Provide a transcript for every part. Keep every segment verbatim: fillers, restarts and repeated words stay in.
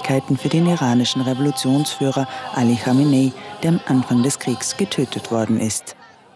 Feierlichkeiten für den iranischen Revolutionsführer Ali Khamenei, der am Anfang des Kriegs getötet worden ist.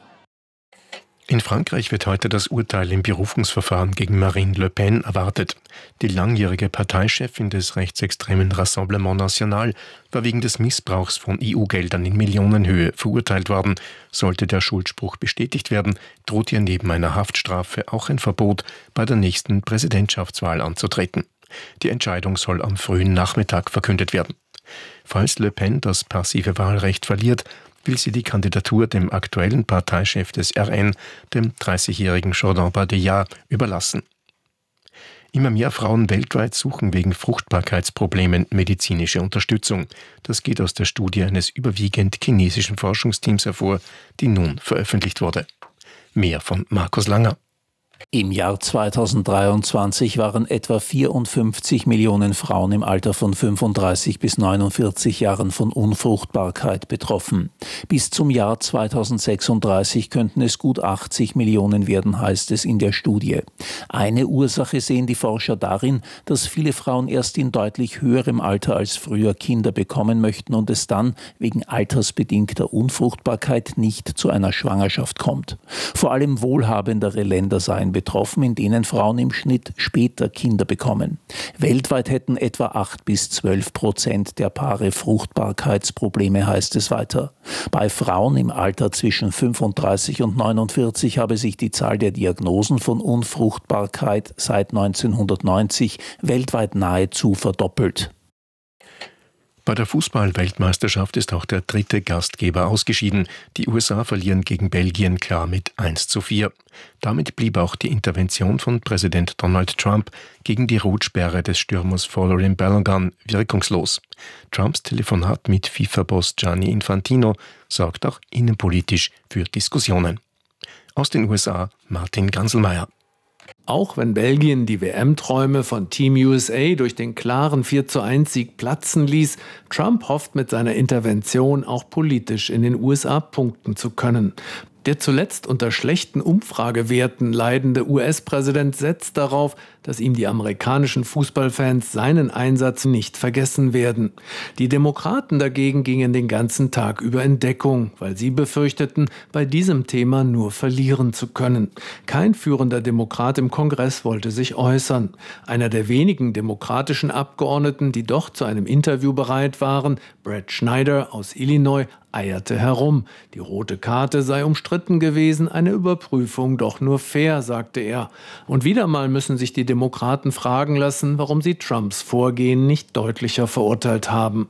In Frankreich wird heute das Urteil im Berufungsverfahren gegen Marine Le Pen erwartet. Die langjährige Parteichefin des rechtsextremen Rassemblement National war wegen des Missbrauchs von E U-Geldern in Millionenhöhe verurteilt worden. Sollte der Schuldspruch bestätigt werden, droht ihr neben einer Haftstrafe auch ein Verbot, bei der nächsten Präsidentschaftswahl anzutreten. Die Entscheidung soll am frühen Nachmittag verkündet werden. Falls Le Pen das passive Wahlrecht verliert, will sie die Kandidatur dem aktuellen Parteichef des R N, dem dreißigjährigen Jordan Bardella, überlassen. Immer mehr Frauen weltweit suchen wegen Fruchtbarkeitsproblemen medizinische Unterstützung. Das geht aus der Studie eines überwiegend chinesischen Forschungsteams hervor, die nun veröffentlicht wurde. Mehr von Markus Langer. Im Jahr zweitausenddreiundzwanzig waren etwa vierundfünfzig Millionen Frauen im Alter von fünfunddreißig bis neunundvierzig Jahren von Unfruchtbarkeit betroffen. Bis zum Jahr zweitausendsechsunddreißig könnten es gut achtzig Millionen werden, heißt es in der Studie. Eine Ursache sehen die Forscher darin, dass viele Frauen erst in deutlich höherem Alter als früher Kinder bekommen möchten und es dann wegen altersbedingter Unfruchtbarkeit nicht zu einer Schwangerschaft kommt. Vor allem wohlhabendere Länder seien betroffen, in denen Frauen im Schnitt später Kinder bekommen. Weltweit hätten etwa acht bis zwölf Prozent der Paare Fruchtbarkeitsprobleme, heißt es weiter. Bei Frauen im Alter zwischen fünfunddreißig und neunundvierzig habe sich die Zahl der Diagnosen von Unfruchtbarkeit seit neunzehnhundertneunzig weltweit nahezu verdoppelt. Bei der Fußball-Weltmeisterschaft ist auch der dritte Gastgeber ausgeschieden. Die U S A verlieren gegen Belgien klar mit eins zu vier. Damit blieb auch die Intervention von Präsident Donald Trump gegen die Rotsperre des Stürmers Folarin Balogun wirkungslos. Trumps Telefonat mit FIFA-Boss Gianni Infantino sorgt auch innenpolitisch für Diskussionen. Aus den U S A Martin Ganselmeier. Auch wenn Belgien die W M-Träume von Team U S A durch den klaren vier zu eins Sieg platzen ließ, Trump hofft mit seiner Intervention auch politisch in den U S A punkten zu können. Der zuletzt unter schlechten Umfragewerten leidende U S-Präsident setzt darauf, dass ihm die amerikanischen Fußballfans seinen Einsatz nicht vergessen werden. Die Demokraten dagegen gingen den ganzen Tag über in Deckung, weil sie befürchteten, bei diesem Thema nur verlieren zu können. Kein führender Demokrat im Kongress wollte sich äußern. Einer der wenigen demokratischen Abgeordneten, die doch zu einem Interview bereit waren, Brad Schneider aus Illinois, eierte herum. Die rote Karte sei umstritten gewesen, eine Überprüfung doch nur fair, sagte er. Und wieder mal müssen sich die Demokraten fragen lassen, warum sie Trumps Vorgehen nicht deutlicher verurteilt haben.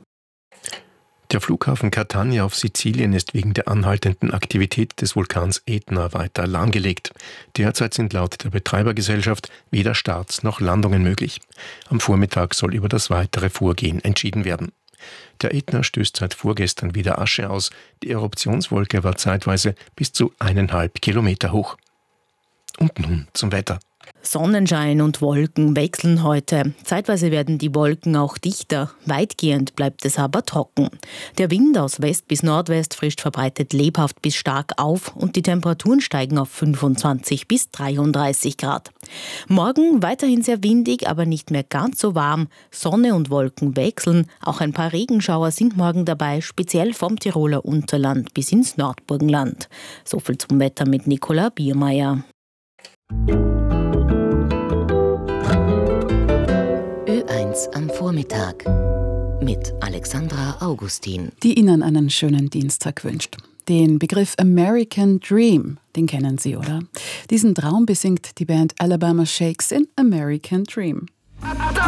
Der Flughafen Catania auf Sizilien ist wegen der anhaltenden Aktivität des Vulkans Ätna weiter lahmgelegt. Derzeit sind laut der Betreibergesellschaft weder Starts noch Landungen möglich. Am Vormittag soll über das weitere Vorgehen entschieden werden. Der Ätna stößt seit vorgestern wieder Asche aus. Die Eruptionswolke war zeitweise bis zu eineinhalb Kilometer hoch. Und nun zum Wetter. Sonnenschein und Wolken wechseln heute. Zeitweise werden die Wolken auch dichter. Weitgehend bleibt es aber trocken. Der Wind aus West bis Nordwest frischt verbreitet lebhaft bis stark auf und die Temperaturen steigen auf fünfundzwanzig bis dreiunddreißig Grad. Morgen weiterhin sehr windig, aber nicht mehr ganz so warm. Sonne und Wolken wechseln. Auch ein paar Regenschauer sind morgen dabei, speziell vom Tiroler Unterland bis ins Nordburgenland. So viel zum Wetter mit Nicola Biermeier. Ö eins am Vormittag mit Alexandra Augustin, die Ihnen einen schönen Dienstag wünscht. Den Begriff American Dream, den kennen Sie, oder? Diesen Traum besingt die Band Alabama Shakes in American Dream.